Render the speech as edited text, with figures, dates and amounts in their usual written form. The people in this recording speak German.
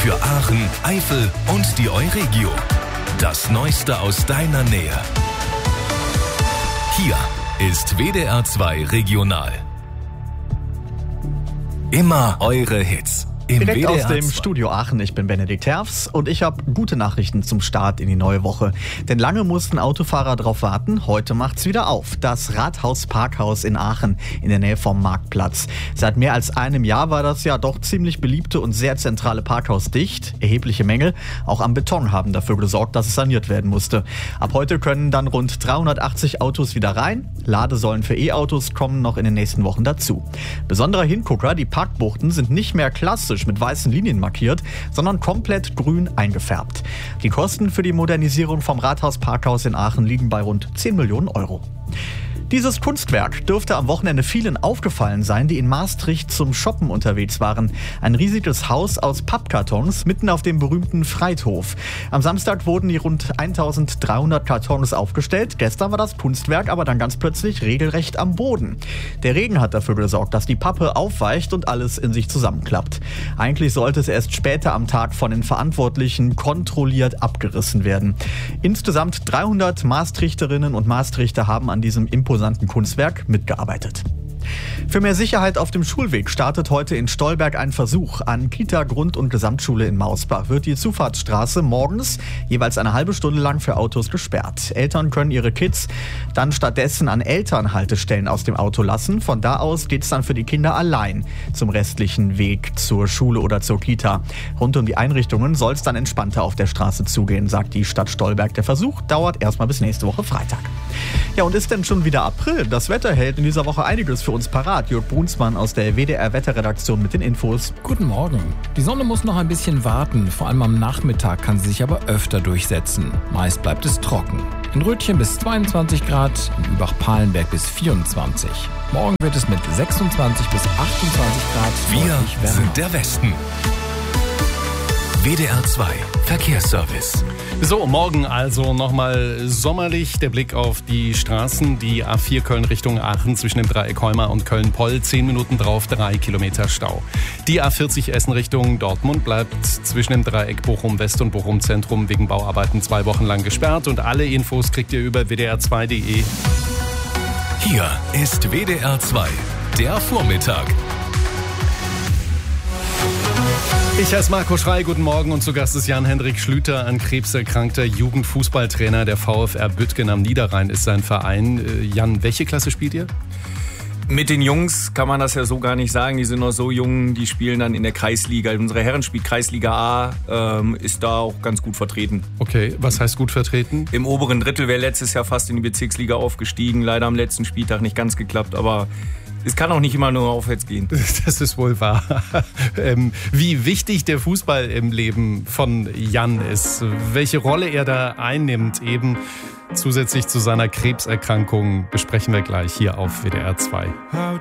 Für Aachen, Eifel und die Euregio. Das Neueste aus deiner Nähe. Hier ist WDR 2 Regional. Immer eure Hits. Direkt aus dem Studio Aachen, ich bin Benedikt Herfs und ich habe gute Nachrichten zum Start in die neue Woche. Denn lange mussten Autofahrer drauf warten, heute macht's wieder auf. Das Rathaus-Parkhaus in Aachen in der Nähe vom Marktplatz. Seit mehr als einem Jahr war das ja doch ziemlich beliebte und sehr zentrale Parkhaus dicht. Erhebliche Mängel, auch am Beton, haben dafür gesorgt, dass es saniert werden musste. Ab heute können dann rund 380 Autos wieder rein. Ladesäulen für E-Autos kommen noch in den nächsten Wochen dazu. Besonderer Hingucker, die Parkbuchten sind nicht mehr klassisch mit weißen Linien markiert, sondern komplett grün eingefärbt. Die Kosten für die Modernisierung vom Rathaus-Parkhaus in Aachen liegen bei rund 10 Millionen Euro. Dieses Kunstwerk dürfte am Wochenende vielen aufgefallen sein, die in Maastricht zum Shoppen unterwegs waren. Ein riesiges Haus aus Pappkartons mitten auf dem berühmten Friedhof. Am Samstag wurden die rund 1300 Kartons aufgestellt. Gestern war das Kunstwerk aber dann ganz plötzlich regelrecht am Boden. Der Regen hat dafür gesorgt, dass die Pappe aufweicht und alles in sich zusammenklappt. Eigentlich sollte es erst später am Tag von den Verantwortlichen kontrolliert abgerissen werden. Insgesamt 300 Maastrichterinnen und Maastrichter haben an diesem imposanten Kunstwerk mitgearbeitet. Für mehr Sicherheit auf dem Schulweg startet heute in Stolberg ein Versuch. An Kita Grund- und Gesamtschule in Mausbach wird die Zufahrtsstraße morgens jeweils eine halbe Stunde lang für Autos gesperrt. Eltern können ihre Kids dann stattdessen an Elternhaltestellen aus dem Auto lassen. Von da aus geht es dann für die Kinder allein zum restlichen Weg zur Schule oder zur Kita. Rund um die Einrichtungen soll es dann entspannter auf der Straße zugehen, sagt die Stadt Stolberg. Der Versuch dauert erstmal bis nächste Woche Freitag. Ja, und ist denn schon wieder April? Das Wetter hält in dieser Woche einiges für uns parat. Jörg Brunsmann aus der WDR-Wetterredaktion mit den Infos. Guten Morgen. Die Sonne muss noch ein bisschen warten. Vor allem am Nachmittag kann sie sich aber öfter durchsetzen. Meist bleibt es trocken. In Rötchen bis 22 Grad, in Übach-Palenberg bis 24. Morgen wird es mit 26 bis 28 Grad deutlich wärmer. Wir sind der Westen. WDR 2 Verkehrsservice. So, morgen also nochmal sommerlich. Der Blick auf die Straßen. Die A4 Köln Richtung Aachen zwischen dem Dreieck Heuma und Köln-Poll. 10 Minuten drauf, 3 Kilometer Stau. Die A40 Essen Richtung Dortmund bleibt zwischen dem Dreieck Bochum West und Bochum Zentrum wegen Bauarbeiten 2 Wochen lang gesperrt. Und alle Infos kriegt ihr über wdr2.de. Hier ist WDR 2, der Vormittag. Ich heiße Marco Schrei, guten Morgen und zu Gast ist Jan-Hendrik Schlüter, ein krebserkrankter Jugendfußballtrainer. Der VfR Büttgen am Niederrhein ist sein Verein. Jan, welche Klasse spielt ihr? Mit den Jungs kann man das ja so gar nicht sagen. Die sind noch so jung, die spielen dann in der Kreisliga. Unsere Herren spielt Kreisliga A, ist da auch ganz gut vertreten. Okay, was heißt gut vertreten? Im oberen Drittel wäre letztes Jahr fast in die Bezirksliga aufgestiegen. Leider am letzten Spieltag nicht ganz geklappt, aber es kann auch nicht immer nur aufwärts gehen. Das ist wohl wahr. Wie wichtig der Fußball im Leben von Jan ist, welche Rolle er da einnimmt, eben zusätzlich zu seiner Krebserkrankung, besprechen wir gleich hier auf WDR 2.